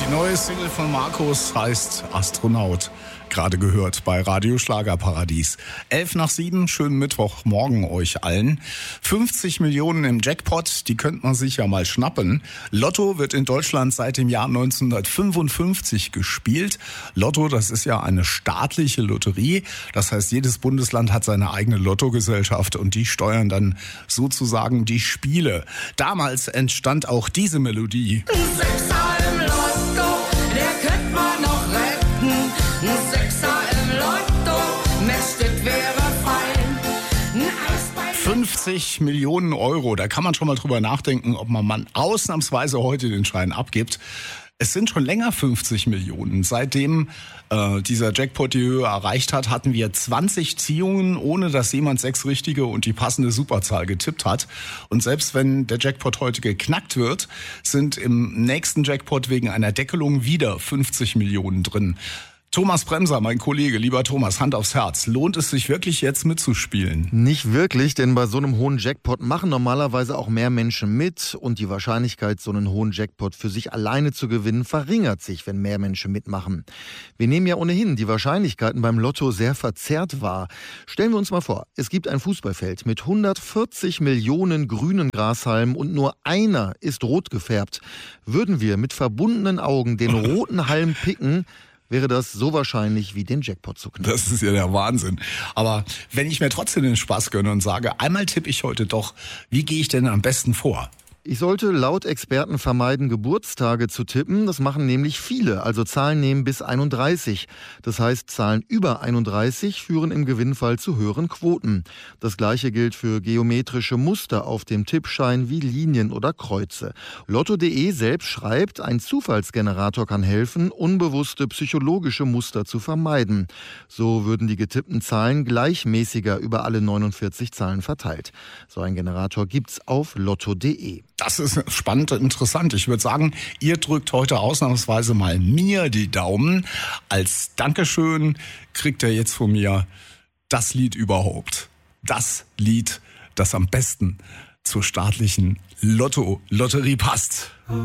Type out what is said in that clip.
Die neue Single von Markus heißt Astronaut. Gerade gehört bei Radio Schlagerparadies. 6:11, schönen Mittwochmorgen euch allen. 50 Millionen im Jackpot, die könnte man sich ja mal schnappen. Lotto wird in Deutschland seit dem Jahr 1955 gespielt. Lotto, das ist ja eine staatliche Lotterie. Das heißt, jedes Bundesland hat seine eigene Lottogesellschaft und die steuern dann sozusagen die Spiele. Damals entstand auch diese Melodie. Ein Sechser im Lotto, der könnte man noch retten. Ein Sechser im Lotto, Mestet wäre fein. Ein Eis bei 50 Millionen Euro, da kann man schon mal drüber nachdenken, ob man ausnahmsweise heute den Schein abgibt. Es sind schon länger 50 Millionen. Seitdem dieser Jackpot die Höhe erreicht hat, hatten wir 20 Ziehungen, ohne dass jemand 6 richtige und die passende Superzahl getippt hat. Und selbst wenn der Jackpot heute geknackt wird, sind im nächsten Jackpot wegen einer Deckelung wieder 50 Millionen drin. Thomas Bremser, mein Kollege, lieber Thomas, Hand aufs Herz. Lohnt es sich wirklich jetzt mitzuspielen? Nicht wirklich, denn bei so einem hohen Jackpot machen normalerweise auch mehr Menschen mit und die Wahrscheinlichkeit, so einen hohen Jackpot für sich alleine zu gewinnen, verringert sich, wenn mehr Menschen mitmachen. Wir nehmen ja ohnehin die Wahrscheinlichkeiten beim Lotto sehr verzerrt wahr. Stellen wir uns mal vor, es gibt ein Fußballfeld mit 140 Millionen grünen Grashalmen und nur einer ist rot gefärbt. Würden wir mit verbundenen Augen den roten Halm picken, wäre das so wahrscheinlich wie den Jackpot zu knacken. Das ist ja der Wahnsinn. Aber wenn ich mir trotzdem den Spaß gönne und sage, einmal tippe ich heute doch, wie gehe ich denn am besten vor? Ich sollte laut Experten vermeiden, Geburtstage zu tippen. Das machen nämlich viele, also Zahlen nehmen bis 31. Das heißt, Zahlen über 31 führen im Gewinnfall zu höheren Quoten. Das Gleiche gilt für geometrische Muster auf dem Tippschein wie Linien oder Kreuze. Lotto.de selbst schreibt, ein Zufallsgenerator kann helfen, unbewusste psychologische Muster zu vermeiden. So würden die getippten Zahlen gleichmäßiger über alle 49 Zahlen verteilt. So ein Generator gibt's auf Lotto.de. Das ist spannend und interessant. Ich würde sagen, ihr drückt heute ausnahmsweise mal mir die Daumen. Als Dankeschön kriegt ihr jetzt von mir das Lied überhaupt. Das Lied, das am besten zur staatlichen Lotterie passt.